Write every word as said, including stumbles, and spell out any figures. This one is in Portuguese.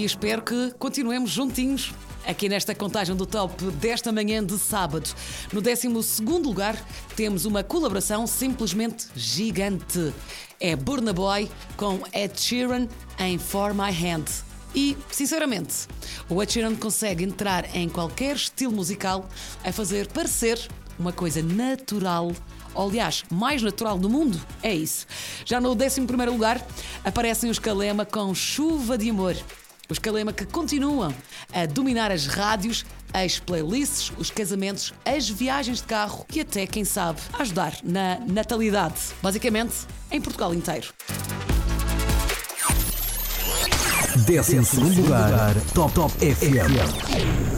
espero que continuemos juntinhos aqui nesta contagem do top desta manhã de sábado. No décimo segundo lugar temos uma colaboração simplesmente gigante. É Burna Boy com Ed Sheeran em For My Hand. E, sinceramente, o Ed Sheeran consegue entrar em qualquer estilo musical a fazer parecer uma coisa natural. Aliás, mais natural do mundo, é isso. Já no décimo primeiro lugar aparecem os Kalema com Chuva de Amor. Os Kalema que continuam a dominar as rádios, as playlists, os casamentos, as viagens de carro e até, quem sabe, ajudar na natalidade. Basicamente, em Portugal inteiro. Décimo segundo lugar, Top Top F M.